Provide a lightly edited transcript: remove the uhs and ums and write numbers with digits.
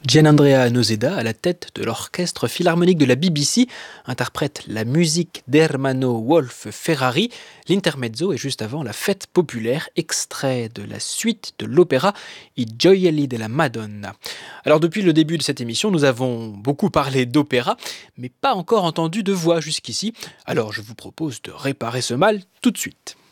Gianandrea Noseda, à la tête de l'orchestre philharmonique de la BBC, interprète la musique d'Ermanno Wolf Ferrari. L'intermezzo est juste avant la fête populaire, extrait de la suite de l'opéra I Gioielli della Madonna. Alors depuis le début de cette émission, nous avons beaucoup parlé d'opéra, mais pas encore entendu de voix jusqu'ici. Alors je vous propose de réparer ce mal tout de suite.